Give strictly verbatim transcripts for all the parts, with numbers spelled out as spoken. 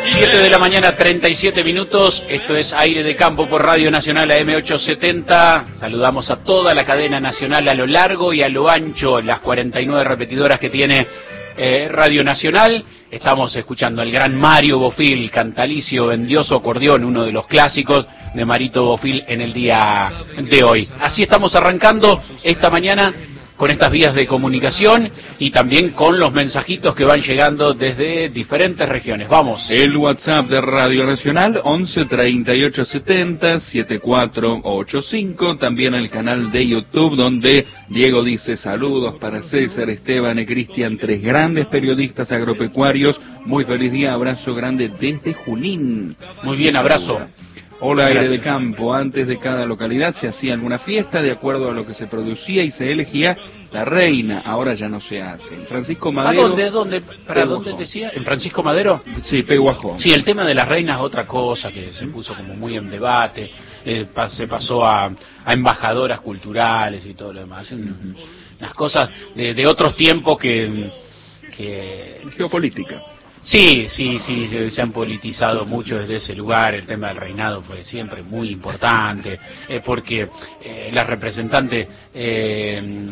siete de la mañana, treinta y siete minutos. Esto es Aire de Campo por Radio Nacional A M ochocientos setenta. Saludamos a toda la cadena nacional a lo largo y a lo ancho, las cuarenta y nueve repetidoras que tiene eh, Radio Nacional. Estamos escuchando al gran Mario Bofill, Cantalicio Endioso Acordeón, uno de los clásicos de Marito Bofill en el día de hoy. Así estamos arrancando esta mañana con estas vías de comunicación y también con los mensajitos que van llegando desde diferentes regiones. Vamos. El WhatsApp de Radio Nacional, once treinta y ocho setenta setenta y cuatro ochenta y cinco. También el canal de YouTube, donde Diego dice saludos para César, Esteban y Cristian, tres grandes periodistas agropecuarios. Muy feliz día, abrazo grande desde Junín. Muy bien, abrazo. Hola, Aire de Campo. Antes de cada localidad se hacía alguna fiesta de acuerdo a lo que se producía y se elegía la reina. Ahora ya no se hace. En Francisco Madero. ¿A dónde? ¿Dónde? ¿Para dónde decía? ¿En Francisco Madero? Sí, Peguajó. Sí, el tema de las reinas es otra cosa que se puso como muy en debate. Eh, se pasó a, a embajadoras culturales y todo lo demás. Uh-huh. Unas cosas de, de otros tiempos que, que... Geopolítica. Sí, sí, sí, se, se han politizado mucho desde ese lugar. El tema del reinado fue siempre muy importante, eh, porque eh, la representante eh,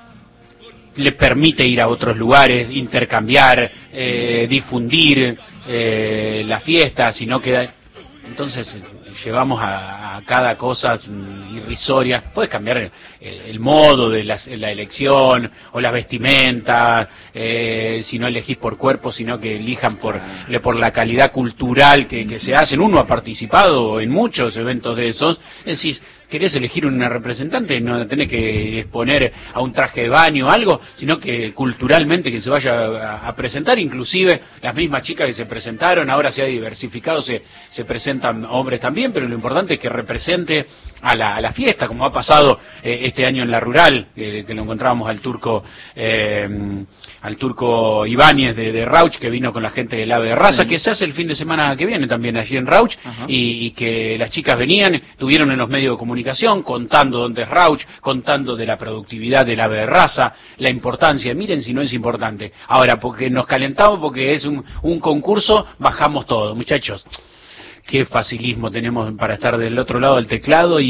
le permite ir a otros lugares, intercambiar, eh, difundir eh, la fiesta, sino que entonces llevamos a, a cada cosa irrisoria. Puedes cambiar el, el modo de la, la elección o las vestimentas, eh, si no elegís por cuerpo, sino que elijan por, por la calidad cultural que, que se hacen. Uno ha participado en muchos eventos de esos. Es decir, querés elegir una representante, no tenés que exponer a un traje de baño o algo, sino que culturalmente que se vaya a, a presentar. Inclusive las mismas chicas que se presentaron, ahora se ha diversificado, se, se presentan hombres también, pero lo importante es que represente a la, a la fiesta, como ha pasado eh, este año en la rural, eh, que lo encontrábamos al turco eh, al turco Ibáñez de, de Rauch, que vino con la gente del Ave de Raza, sí, que se hace el fin de semana que viene también allí en Rauch, y, y que las chicas venían, tuvieron en los medios de comunicación contando dónde es Rauch, contando de la productividad del Ave de Raza, la importancia. Miren si no es importante. Ahora, porque nos calentamos, porque es un, un concurso, bajamos todo, muchachos. Qué facilismo tenemos para estar del otro lado del teclado y,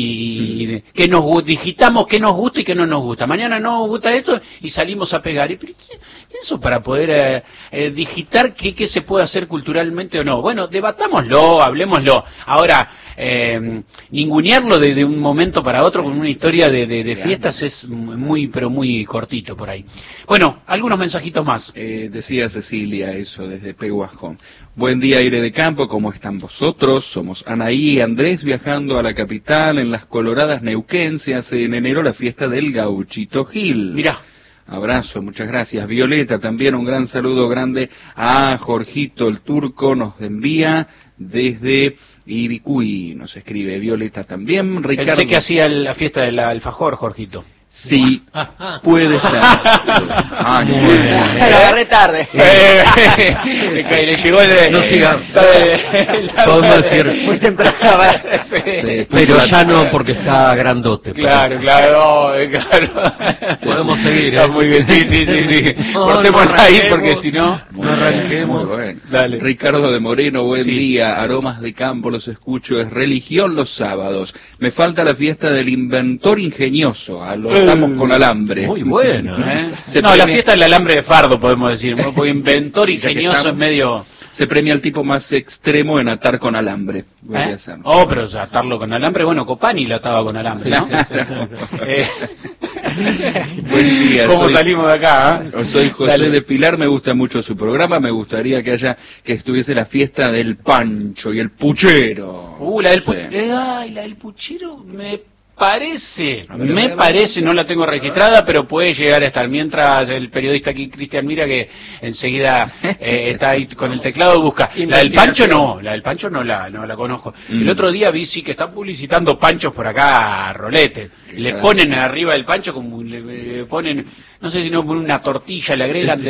y que nos digitamos qué nos gusta y qué no nos gusta. Mañana no nos gusta esto y salimos a pegar. ¿Y pero qué, eso para poder eh, eh, digitar qué, qué se puede hacer culturalmente o no? Bueno, debatámoslo, hablemoslo. Ahora, eh, ningunearlo de, de un momento para otro con una historia de, de, de fiestas es muy, pero muy cortito por ahí. Bueno, algunos mensajitos más. Eh, decía Cecilia eso desde Peguajón. Buen día, Aire de Campo, ¿cómo están vosotros? Somos Anaí y Andrés viajando a la capital en las coloradas Neuquén. Se hace en enero la fiesta del Gauchito Gil. Mirá. Abrazo, muchas gracias. Violeta, también un gran saludo grande a Jorgito, el turco, nos envía desde Ibicuy, nos escribe Violeta también. Ricardo. Pensé que hacía la fiesta del alfajor, Jorgito. Sí, puede ser. Ah, no, lo agarré tarde. Le llegó el... No siga. Podemos decir... Muy temprano. Sí. Sí, pero ya no, porque está grandote. Claro, claro, claro. Podemos seguir, ¿eh? Está muy bien, sí, sí, sí, sí. No, cortémosla no ahí, porque si no... No arranquemos. Muy bueno. Dale. Ricardo de Moreno, buen Sí. día. Aromas de Campo, los escucho. Es religión los sábados. Me falta la fiesta del inventor ingenioso. A los Estamos con alambre. Muy bueno, ¿eh? Se no, premia... la fiesta del alambre de fardo, podemos decir. Porque inventor ingenioso es medio... Se premia al tipo más extremo en atar con alambre. ¿Eh? Oh, pero o sea, atarlo con alambre. Bueno, Copani lo ataba con alambre, ¿no? Sí, sí, sí. eh... Buen día. ¿Cómo soy... salimos de acá? ¿Eh? Soy José Dale. de Pilar, me gusta mucho su programa. Me gustaría que haya que estuviese la fiesta del Pancho y el Puchero. Uh, la del, pu... Sí. eh, ay, la del Puchero me parece, A ver, me a ver, parece, no la tengo registrada, pero puede llegar a estar. Mientras el periodista aquí, Cristian Mira, que enseguida eh, está ahí con el teclado, busca. La del Pancho no, la del Pancho no la, no la conozco. Mm. El otro día vi sí que están publicitando panchos por acá a Rolete. Le ponen arriba del pancho como le, le ponen, no sé si no ponen una tortilla, le agregan de